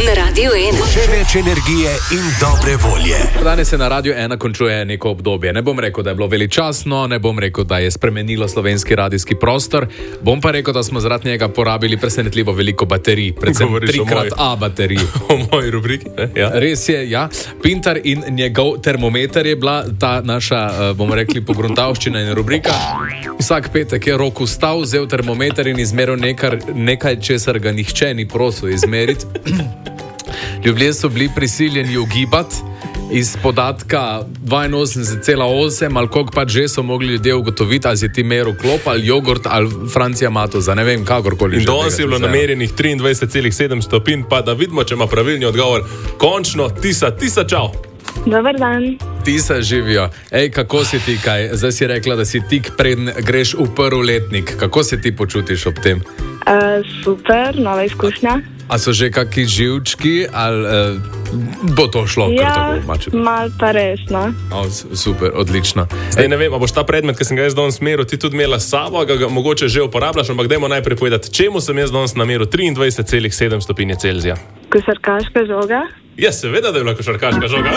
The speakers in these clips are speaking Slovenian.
na Radiu 1. Še več energije in dobre volje. Danes se na Radiu 1 končuje neko obdobje. Ne bom rekel, da je bilo veličastno, ne bom rekel, da je spremenilo slovenski radijski prostor, bom pa rekel, da smo zaradi njega porabili presenetljivo veliko baterij, predvsem 3x baterij. O moji rubriki, ja. Res je, ja. Pintar in njegov termometer je bila ta naša, bomo rekli, pogruntavščina in rubrika. Vsak petek je Rok vstal, vzel termometer in izmeril nekaj, česar ga nihče ni prosil izmeriti. Ljudje so bili prisiljeni ugibati iz podatka 82,8 ali koliko pač že so mogli ljudje ugotoviti, ali si ti meril klop ali jogurt ali Francija Matoza, ne vem, kakorkoli. In danes je bilo namerjenih 23,7 stopinj, pa da vidimo, če ima pravilni odgovor. Končno, Tisa, čau! Dobar dan. Tisa, živijo. Ej, kako si ti kaj? Zdaj si rekla, da si tik preden greš v prvi letnik. Kako se ti počutiš ob tem? Super, nova izkušnja. A so že kakšni živčki ali bo to šlo? Ja, malo pa resno. Super, odlično. Zdaj ne vem, a boš ta predmet, ki sem ga jaz danes meril, ti tudi imela s sabo, ga mogoče že uporabljaš, ampak dajmo najprej povedati, čemu sem jaz danes nameril 23,7 stopinje Celzija. Košarkaška žoga? Ja, seveda, da je bila košarkaška žoga.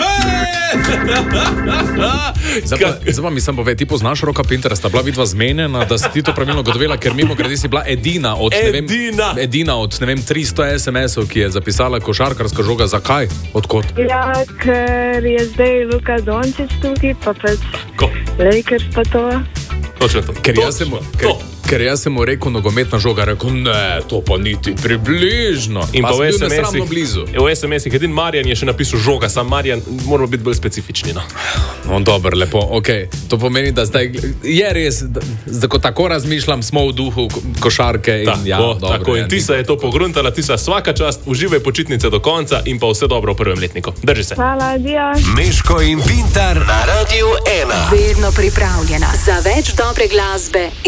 Zdaj pa mi sem povej, ti poznaš Roka Pintera, sta bila vidva zmenjena, da si ti to pravilno gotovila, ker mimo grede si bila edina od, edina od, ne vem, 300 SMS-ov, ki je zapisala košarkarska žoga. Zakaj? Odkot? Ja, ker je zdaj Luka Dončić tukaj, pa pač Lakers pa to. Točno to. Ker jaz sem mu rekel nogometna žoga, rekel, ne, to pa niti približno. In pa pa v sem bil nesramno blizu. SMS-ih, edin Marjan je še napisal žoga, sam Marjan, moramo biti bolj specifični. No, dobro, lepo, ok. To pomeni, da zdaj je res, da ko tako razmišljam, smo v duhu košarke. In tako, in Tisa je to pogruntala. Tisa, svaka čast, uživaj počitnice do konca in pa vse dobro v prvem letniku. Drži se. Hvala, adijo. Meško in Pintar na Radiu 1. Vedno pripravljena za več dobre glasbe.